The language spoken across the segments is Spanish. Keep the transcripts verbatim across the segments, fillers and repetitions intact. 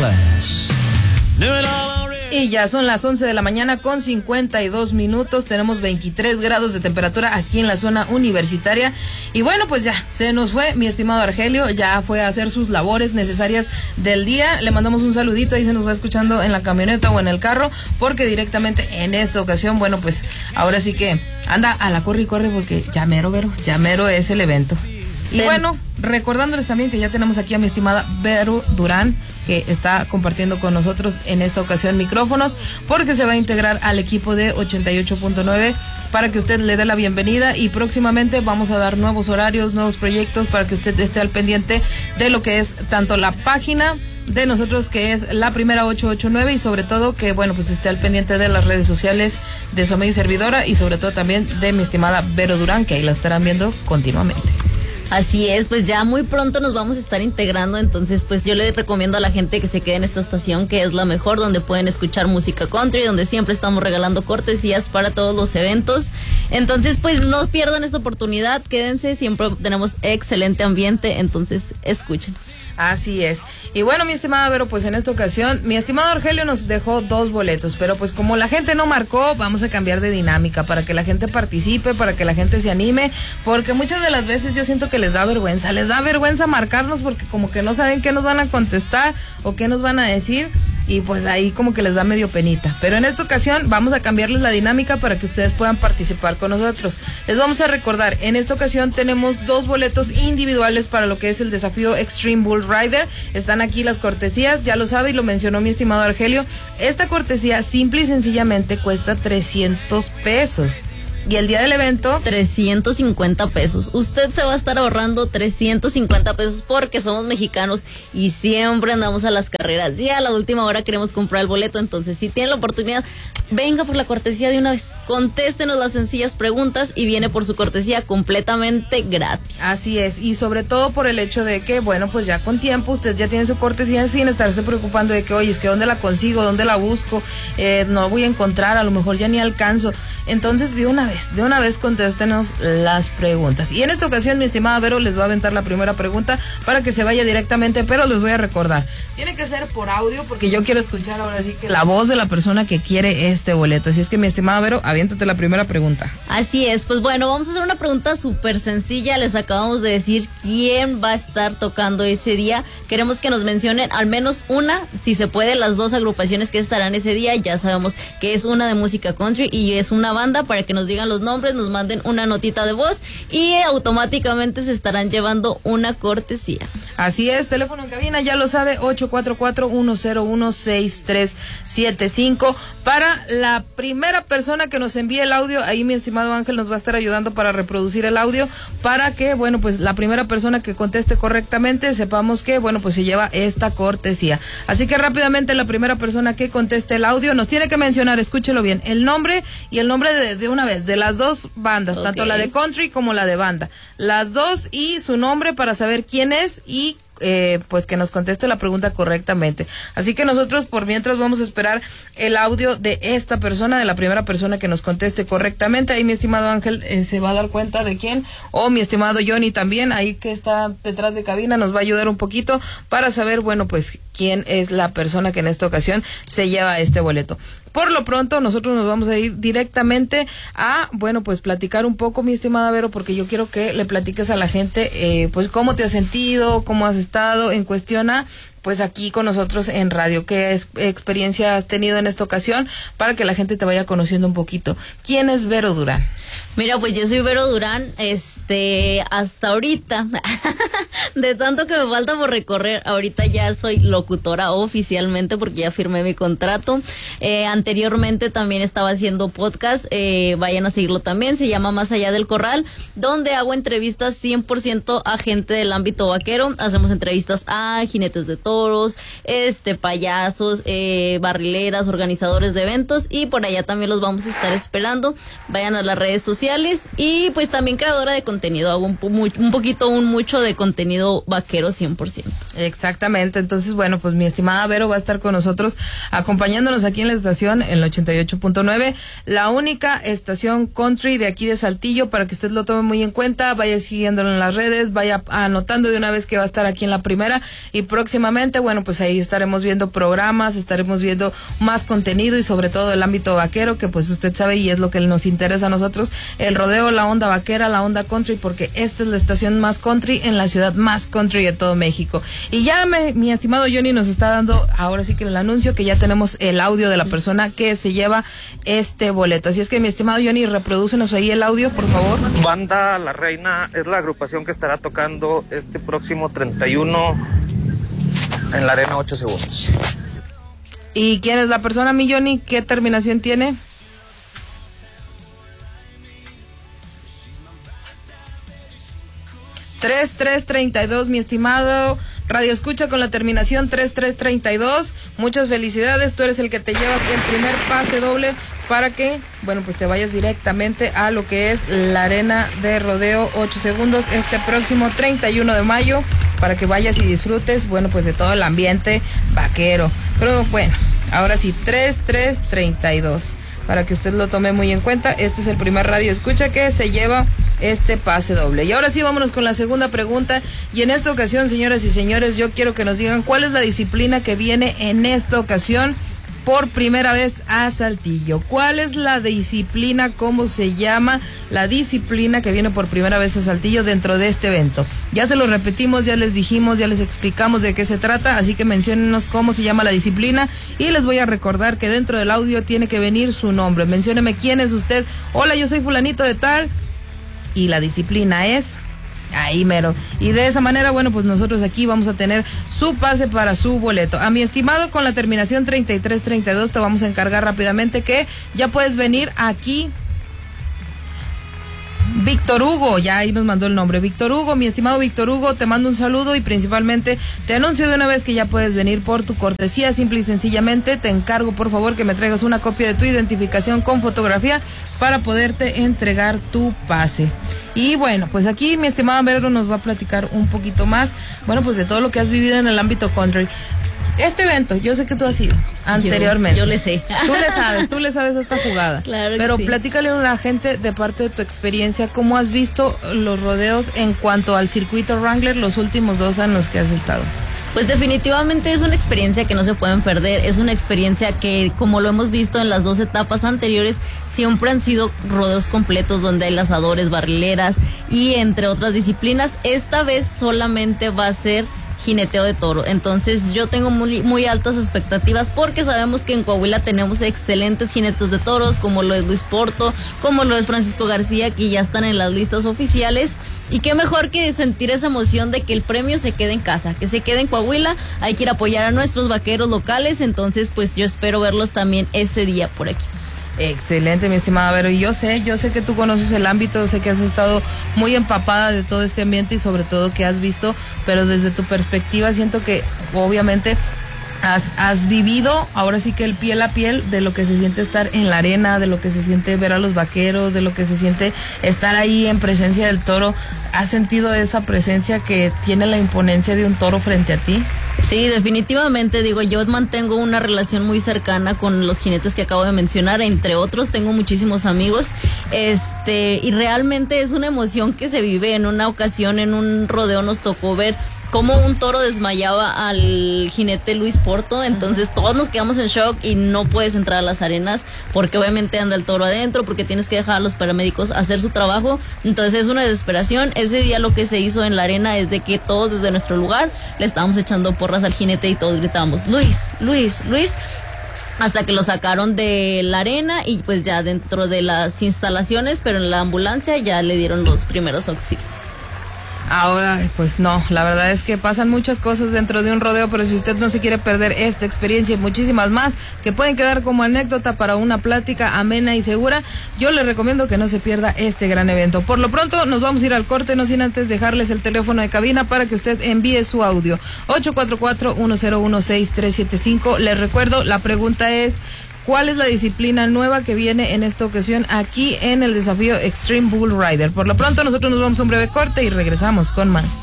class. Y ya son las once de la mañana con cincuenta y dos minutos, tenemos veintitrés grados de temperatura aquí en la zona universitaria. Y bueno, pues ya, se nos fue mi estimado Argelio, ya fue a hacer sus labores necesarias del día. Le mandamos un saludito, ahí se nos va escuchando en la camioneta o en el carro, porque directamente en esta ocasión, bueno, pues ahora sí que anda a la corre y corre, porque ya mero, Vero, ya mero es el evento. Sí. Y bueno, recordándoles también que ya tenemos aquí a mi estimada Vero Durán, que está compartiendo con nosotros en esta ocasión micrófonos, porque se va a integrar al equipo de ochenta y ocho punto nueve para que usted le dé la bienvenida, y próximamente vamos a dar nuevos horarios, nuevos proyectos para que usted esté al pendiente de lo que es tanto la página de nosotros, que es La Primera ocho ocho nueve, y sobre todo que, bueno, pues esté al pendiente de las redes sociales de su amiga y servidora, y sobre todo también de mi estimada Vero Durán, que ahí la estarán viendo continuamente. Así es, pues ya muy pronto nos vamos a estar integrando, entonces pues yo le recomiendo a la gente que se quede en esta estación, que es la mejor, donde pueden escuchar música country, donde siempre estamos regalando cortesías para todos los eventos. Entonces pues no pierdan esta oportunidad, quédense, siempre tenemos excelente ambiente, entonces escúchenos. Así es. Y bueno, mi estimada Vero, pues en esta ocasión, mi estimado Argelio nos dejó dos boletos, pero pues como la gente no marcó, vamos a cambiar de dinámica para que la gente participe, para que la gente se anime, porque muchas de las veces yo siento que les da vergüenza, les da vergüenza marcarnos porque como que no saben qué nos van a contestar o qué nos van a decir, y pues ahí como que les da medio penita. Pero en esta ocasión vamos a cambiarles la dinámica para que ustedes puedan participar con nosotros. Les vamos a recordar, en esta ocasión tenemos dos boletos individuales para lo que es el desafío Extreme Bull Rider. Están aquí las cortesías, ya lo sabe y lo mencionó mi estimado Argelio. Esta cortesía simple y sencillamente cuesta trescientos pesos. Y el día del evento, trescientos cincuenta pesos. Usted se va a estar ahorrando trescientos cincuenta pesos porque somos mexicanos y siempre andamos a las carreras. Ya a la última hora queremos comprar el boleto, entonces si tiene la oportunidad, venga por la cortesía de una vez. Contéstenos las sencillas preguntas y viene por su cortesía completamente gratis. Así es, y sobre todo por el hecho de que, bueno, pues ya con tiempo usted ya tiene su cortesía sin estarse preocupando de que, oye, es que ¿dónde la consigo? ¿Dónde la busco? Eh, no voy a encontrar, a lo mejor ya ni alcanzo. Entonces, de una vez, de una vez contéstenos las preguntas. Y en esta ocasión, mi estimada Vero les va a aventar la primera pregunta para que se vaya directamente, pero les voy a recordar. Tiene que ser por audio porque yo quiero escuchar ahora sí que la voz de la persona que quiere este boleto. Así es que, mi estimada Vero, aviéntate la primera pregunta. Así es, pues bueno, vamos a hacer una pregunta súper sencilla. Les acabamos de decir quién va a estar tocando ese día. Queremos que nos mencionen al menos una, si se puede, las dos agrupaciones que estarán ese día. Ya sabemos que es una de música country y es una banda, para que nos digan los nombres, nos manden una notita de voz y automáticamente se estarán llevando una cortesía. Así es, teléfono en cabina, ya lo sabe, ocho cuatro cuatro, uno cero uno, seis tres siete cinco. Para la primera persona que nos envíe el audio, ahí mi estimado Ángel nos va a estar ayudando para reproducir el audio, para que, bueno, pues la primera persona que conteste correctamente, sepamos que, bueno, pues se lleva esta cortesía. Así que rápidamente la primera persona que conteste el audio nos tiene que mencionar, escúchelo bien, el nombre y el nombre de, de una vez, de las dos bandas, okay, tanto la de country como la de banda, las dos y su nombre para saber quién es y Eh, pues que nos conteste la pregunta correctamente. Así que nosotros por mientras vamos a esperar el audio de esta persona, de la primera persona que nos conteste correctamente. Ahí mi estimado Ángel eh, se va a dar cuenta de quién, o mi estimado Johnny también, ahí que está detrás de cabina, nos va a ayudar un poquito para saber, bueno, pues quién es la persona que en esta ocasión se lleva este boleto. Por lo pronto, nosotros nos vamos a ir directamente a, bueno, pues platicar un poco, mi estimada Vero, porque yo quiero que le platiques a la gente, eh, pues cómo te has sentido, cómo has estado en cuestión a, pues aquí con nosotros en radio. ¿Qué es, experiencia has tenido en esta ocasión para que la gente te vaya conociendo un poquito? ¿Quién es Vero Durán? Mira, pues yo soy Vero Durán, este, hasta ahorita, de tanto que me falta por recorrer, ahorita ya soy locutora oficialmente porque ya firmé mi contrato. Eh, anteriormente también estaba haciendo podcast, eh, vayan a seguirlo también, se llama Más Allá del Corral, donde hago entrevistas cien por ciento a gente del ámbito vaquero. Hacemos entrevistas a jinetes de toros, este, payasos, eh, barrileras, organizadores de eventos, y por allá también los vamos a estar esperando. Vayan a las redes sociales. Y pues también creadora de contenido, hago un, un poquito, un mucho de contenido vaquero cien por ciento. Exactamente, entonces bueno, pues mi estimada Vero va a estar con nosotros acompañándonos aquí en la estación, en el ochenta y ocho punto nueve, la única estación country de aquí de Saltillo, para que usted lo tome muy en cuenta, vaya siguiéndolo en las redes, vaya anotando de una vez que va a estar aquí en la primera, y próximamente próximamente, bueno, pues ahí estaremos viendo programas, estaremos viendo más contenido y sobre todo el ámbito vaquero, que pues usted sabe y es lo que nos interesa a nosotros, el rodeo, la onda vaquera, la onda country, porque esta es la estación más country en la ciudad más country de todo México. Y ya me, mi estimado Johnny nos está dando ahora sí que el anuncio que ya tenemos el audio de la persona que se lleva este boleto. Así es que mi estimado Johnny, reprodúcenos ahí el audio, por favor. Banda La Reina es la agrupación que estará tocando este próximo treinta y uno en la Arena ocho segundos. ¿Y quién es la persona, mi Johnny? ¿Qué terminación tiene? tres tres treinta y dos, mi estimado Radio Escucha con la terminación tres tres treinta y dos. Muchas felicidades, tú eres el que te llevas el primer pase doble para que, bueno, pues te vayas directamente a lo que es la Arena de Rodeo ocho segundos este próximo treinta y uno de mayo, para que vayas y disfrutes, bueno, pues de todo el ambiente vaquero. Pero bueno, ahora sí, tres tres treinta y dos, para que usted lo tome muy en cuenta. Este es el primer Radio Escucha que se lleva este pase doble. Y ahora sí, vámonos con la segunda pregunta. Y en esta ocasión, señoras y señores, yo quiero que nos digan cuál es la disciplina que viene en esta ocasión por primera vez a Saltillo. ¿Cuál es la disciplina? ¿Cómo se llama la disciplina que viene por primera vez a Saltillo dentro de este evento? Ya se lo repetimos, ya les dijimos, ya les explicamos de qué se trata, así que menciónenos cómo se llama la disciplina y les voy a recordar que dentro del audio tiene que venir su nombre. Mencióneme quién es usted. Hola, yo soy fulanito de tal y la disciplina es... ahí mero. Y de esa manera, bueno, pues nosotros aquí vamos a tener su pase para su boleto. A mi estimado, con la terminación treinta y tres treinta y dos, te vamos a encargar rápidamente que ya puedes venir aquí. Víctor Hugo, ya ahí nos mandó el nombre. Víctor Hugo, mi estimado Víctor Hugo, te mando un saludo y principalmente te anuncio de una vez que ya puedes venir por tu cortesía. Simple y sencillamente te encargo, por favor, que me traigas una copia de tu identificación con fotografía para poderte entregar tu pase. Y bueno, pues aquí mi estimada Vero nos va a platicar un poquito más, bueno, pues de todo lo que has vivido en el ámbito country. Este evento, yo sé que tú has ido anteriormente. Yo, yo le sé. Tú le sabes, tú le sabes a esta jugada. Claro que Pero sí. platícale a la gente de parte de tu experiencia, ¿cómo has visto los rodeos en cuanto al circuito Wrangler los últimos dos años que has estado? Pues definitivamente es una experiencia que no se pueden perder, es una experiencia que, como lo hemos visto en las dos etapas anteriores, siempre han sido rodeos completos donde hay lanzadores, barrileras y entre otras disciplinas. Esta vez solamente va a ser jineteo de toro, entonces yo tengo muy, muy altas expectativas porque sabemos que en Coahuila tenemos excelentes jinetes de toros, como lo es Luis Porto, como lo es Francisco García, que ya están en las listas oficiales. Y qué mejor que sentir esa emoción de que el premio se quede en casa, que se quede en Coahuila. Hay que ir a apoyar a nuestros vaqueros locales, entonces pues yo espero verlos también ese día por aquí. Excelente, mi estimada Vero, y yo sé, yo sé que tú conoces el ámbito, sé que has estado muy empapada de todo este ambiente y sobre todo que has visto, pero desde tu perspectiva siento que obviamente has, has vivido ahora sí que el piel a piel de lo que se siente estar en la arena, de lo que se siente ver a los vaqueros, de lo que se siente estar ahí en presencia del toro. ¿Has sentido esa presencia que tiene la imponencia de un toro frente a ti? Sí, definitivamente, digo, yo mantengo una relación muy cercana con los jinetes que acabo de mencionar, entre otros, tengo muchísimos amigos, este, y realmente es una emoción que se vive. En una ocasión, en un rodeo nos tocó ver cómo un toro desmayaba al jinete Luis Porto, entonces todos nos quedamos en shock y no puedes entrar a las arenas porque obviamente anda el toro adentro, porque tienes que dejar a los paramédicos hacer su trabajo, entonces es una desesperación. Ese día lo que se hizo en la arena es de que todos desde nuestro lugar le estábamos echando porras al jinete y todos gritábamos Luis, Luis, Luis, hasta que lo sacaron de la arena y pues ya dentro de las instalaciones, pero en la ambulancia ya le dieron los primeros auxilios. Ahora, pues no, la verdad es que pasan muchas cosas dentro de un rodeo, pero si usted no se quiere perder esta experiencia y muchísimas más que pueden quedar como anécdota para una plática amena y segura, yo le recomiendo que no se pierda este gran evento. Por lo pronto nos vamos a ir al corte, no sin antes dejarles el teléfono de cabina para que usted envíe su audio, ocho cuatro cuatro, uno cero uno, seis tres siete cinco. Les recuerdo, la pregunta es: ¿cuál es la disciplina nueva que viene en esta ocasión aquí en el desafío Extreme Bull Rider? Por lo pronto nosotros nos vamos a un breve corte y regresamos con más.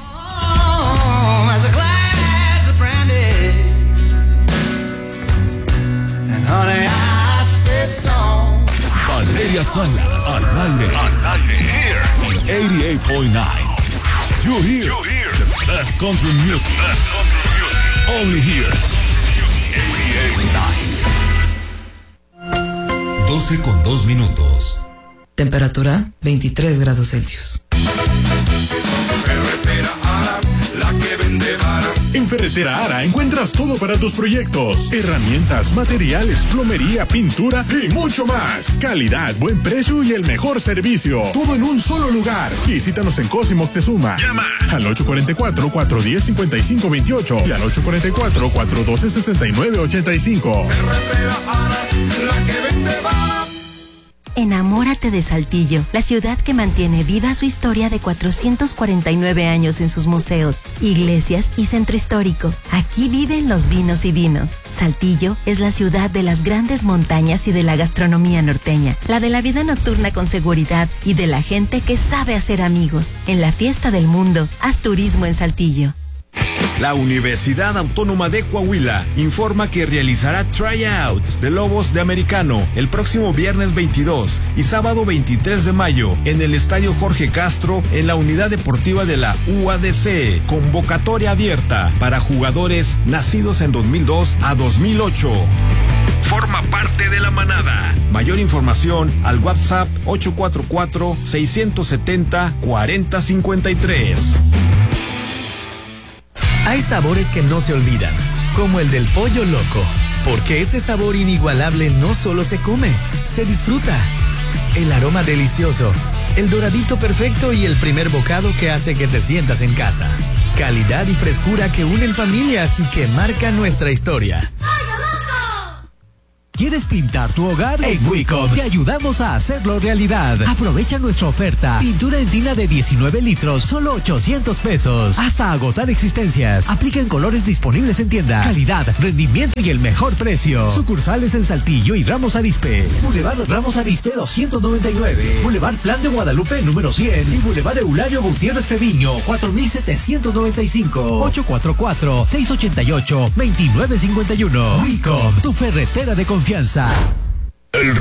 Valeria Salas, al aire, al aire, eighty-eight point nine. You hear, you hear the best country music. Best country music. Only here. doce con dos minutos. Temperatura veintitrés grados Celsius. Ferretera Ara, la que vende vara. En Ferretera Ara encuentras todo para tus proyectos: herramientas, materiales, plomería, pintura y mucho más. Calidad, buen precio y el mejor servicio. Todo en un solo lugar. Visítanos en Cosimo Moctezuma. Llama al ocho cuatro cuatro, cuatro uno cero, cinco cinco dos ocho y al ocho cuatro cuatro, cuatro uno dos, seis nueve ocho cinco. Ferretera Ara, la que vende vara. Enamórate de Saltillo, la ciudad que mantiene viva su historia de cuatrocientos cuarenta y nueve años en sus museos, iglesias y centro histórico. Aquí viven los vinos y vinos. Saltillo es la ciudad de las grandes montañas y de la gastronomía norteña, la de la vida nocturna con seguridad y de la gente que sabe hacer amigos. En la fiesta del mundo, haz turismo en Saltillo. La Universidad Autónoma de Coahuila informa que realizará tryout de Lobos de Americano el próximo viernes veintidós y sábado veintitrés de mayo en el Estadio Jorge Castro en la Unidad Deportiva de la U A D C. Convocatoria abierta para jugadores nacidos en dos mil dos a dos mil ocho. Forma parte de la manada. Mayor información al WhatsApp ocho cuatro cuatro, seis siete cero, cuatro cero cinco tres. Hay sabores que no se olvidan, como el del pollo loco, porque ese sabor inigualable no solo se come, se disfruta. El aroma delicioso, el doradito perfecto y el primer bocado que hace que te sientas en casa. Calidad y frescura que unen familias y que marcan nuestra historia. ¿Quieres pintar tu hogar? En Wicom te ayudamos a hacerlo realidad. Aprovecha nuestra oferta. Pintura en tina de diecinueve litros, solo ochocientos pesos. Hasta agotar existencias. Aplica en colores disponibles en tienda. Calidad, rendimiento y el mejor precio. Sucursales en Saltillo y Ramos Arizpe. Boulevard Ramos Arizpe doscientos noventa y nueve. Boulevard Plan de Guadalupe número cien. Y Boulevard Eulario Gutiérrez Treviño cuatro mil setecientos noventa y cinco. ocho cuatro cuatro, seis ocho ocho, dos nueve cinco uno. Wicom, tu ferretera de confianza. El